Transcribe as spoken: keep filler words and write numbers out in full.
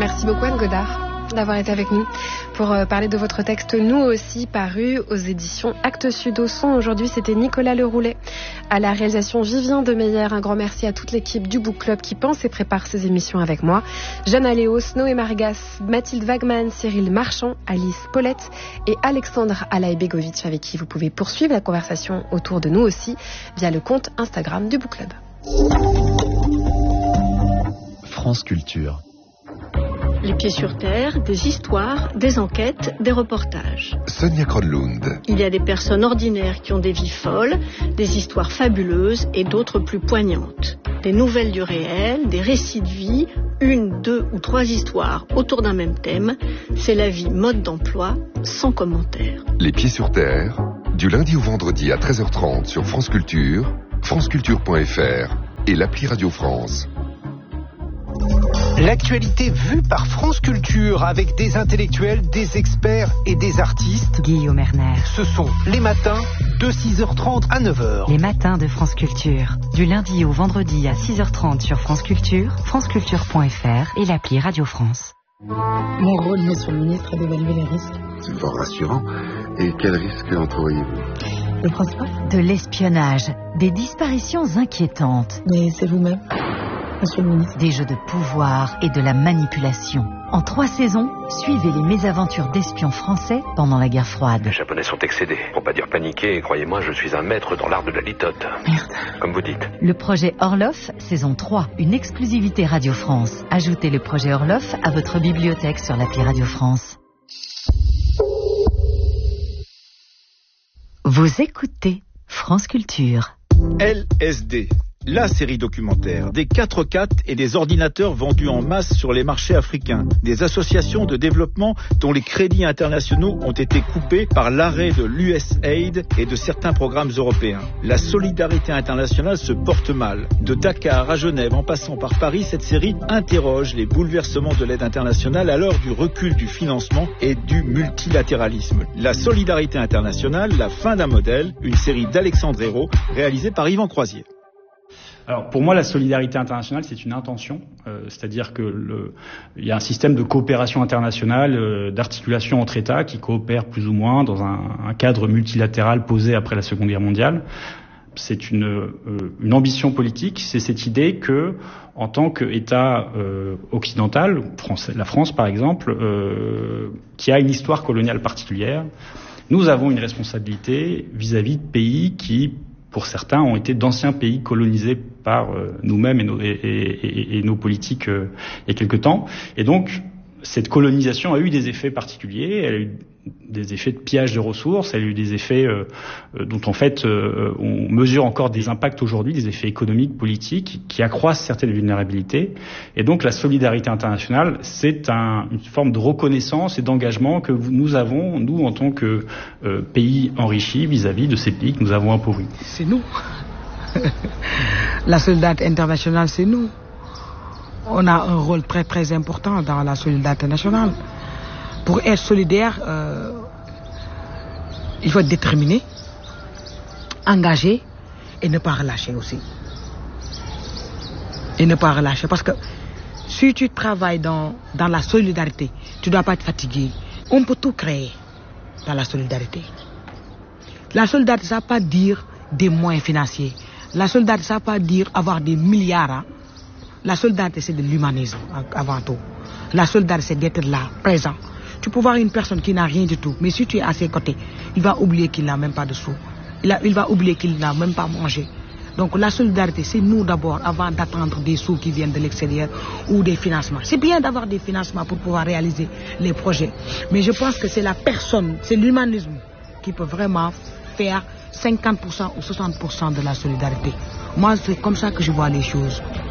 Merci beaucoup Anne Godard d'avoir été avec nous pour parler de votre texte Nous aussi, paru aux éditions Actes Sud. Au son, aujourd'hui, c'était Nicolas Leroulet. À la réalisation, Vivien Demeyer. Un grand merci à toute l'équipe du Book Club qui pense et prépare ces émissions avec moi. Jeanne Aléos, Noé Margas, Mathilde Wagman, Cyril Marchand, Alice Paulette et Alexandre Alaïbegovic, avec qui vous pouvez poursuivre la conversation autour de Nous aussi via le compte Instagram du Book Club. France Culture. Les pieds sur terre, des histoires, des enquêtes, des reportages. Sonia Kronlund. Il y a des personnes ordinaires qui ont des vies folles, des histoires fabuleuses et d'autres plus poignantes. Des nouvelles du réel, des récits de vie, une, deux ou trois histoires autour d'un même thème. C'est la vie mode d'emploi, sans commentaire. Les pieds sur terre, du lundi au vendredi à treize heures trente sur France Culture, franceculture point f r et l'appli Radio France. L'actualité vue par France Culture avec des intellectuels, des experts et des artistes. Guillaume Erner. Ce sont les matins de six heures trente à neuf heures. Les matins de France Culture. Du lundi au vendredi à six heures trente sur France Culture, franceculture point f r et l'appli Radio France. Mon rôle, monsieur le ministre, est d'évaluer les risques. C'est fort rassurant. Et quels risques entouriez-vous? Le principal? De l'espionnage, des disparitions inquiétantes. Mais c'est vous-même, monsieur le ministre. Des jeux de pouvoir et de la manipulation. En trois saisons, suivez les mésaventures d'espions français pendant la guerre froide. Les Japonais sont excédés. Pour pas dire paniqués, et croyez-moi, je suis un maître dans l'art de la litote. Merde. Comme vous dites. Le projet Orloff, saison trois, une exclusivité Radio France. Ajoutez le projet Orloff à votre bibliothèque sur l'appli Radio France. Vous écoutez France Culture. L S D, la série documentaire des quatre quatre et des ordinateurs vendus en masse sur les marchés africains. Des associations de développement dont les crédits internationaux ont été coupés par l'arrêt de l'U S A I D et de certains programmes européens. La solidarité internationale se porte mal. De Dakar à Genève en passant par Paris, cette série interroge les bouleversements de l'aide internationale à l'heure du recul du financement et du multilatéralisme. La solidarité internationale, la fin d'un modèle, une série d'Alexandre Hérault réalisée par Yvan Croisier. Alors pour moi, la solidarité internationale, c'est une intention, euh, c'est-à-dire que le, il y a un système de coopération internationale, euh, d'articulation entre États qui coopèrent plus ou moins dans un, un cadre multilatéral posé après la Seconde Guerre mondiale. C'est une, euh, une ambition politique, c'est cette idée que, en tant qu'État euh, occidental, France, la France par exemple, euh, qui a une histoire coloniale particulière, nous avons une responsabilité vis-à-vis de pays qui, pour certains, ont été d'anciens pays colonisés par euh, nous-mêmes et nos, et, et, et nos politiques euh, il y a quelque temps. Et donc, cette colonisation a eu des effets particuliers. Elle a eu des effets de pillage de ressources, elle a eu des effets euh, dont en fait euh, on mesure encore des impacts aujourd'hui, des effets économiques, politiques, qui accroissent certaines vulnérabilités. Et donc la solidarité internationale, c'est un, une forme de reconnaissance et d'engagement que nous avons, nous, en tant que euh, pays enrichis, vis-à-vis de ces pays que nous avons appauvris. C'est nous. La solidarité internationale, c'est nous. On a un rôle très très important dans la solidarité internationale. Pour être solidaire, euh, il faut être déterminé, engagé et ne pas relâcher aussi. Et ne pas relâcher. Parce que si tu travailles dans, dans la solidarité, tu ne dois pas être fatigué. On peut tout créer dans la solidarité. La solidarité, ça ne veut pas dire des moyens financiers. La solidarité, ça ne veut pas dire avoir des milliards. Hein. La solidarité, c'est de l'humanisme avant tout. La solidarité, c'est d'être là, présent. Tu peux voir une personne qui n'a rien du tout, mais si tu es à ses côtés, il va oublier qu'il n'a même pas de sous. Il, a, il va oublier qu'il n'a même pas mangé. Donc la solidarité, c'est nous d'abord, avant d'attendre des sous qui viennent de l'extérieur ou des financements. C'est bien d'avoir des financements pour pouvoir réaliser les projets. Mais je pense que c'est la personne, c'est l'humanisme qui peut vraiment faire cinquante pour cent ou soixante pour cent de la solidarité. Moi, c'est comme ça que je vois les choses.